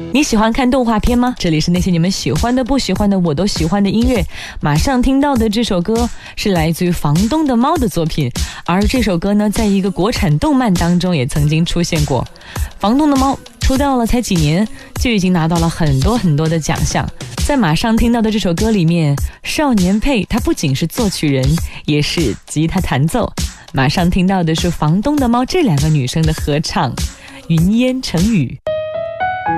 你喜欢看动画片吗？这里是那些你们喜欢的不喜欢的我都喜欢的音乐。马上听到的这首歌是来自于房东的猫的作品，而这首歌呢在一个国产动漫当中也曾经出现过。房东的猫出道了才几年就已经拿到了很多很多的奖项。在马上听到的这首歌里面，少年佩他不仅是作曲人也是吉他弹奏。马上听到的是房东的猫这两个女生的合唱，云烟成雨。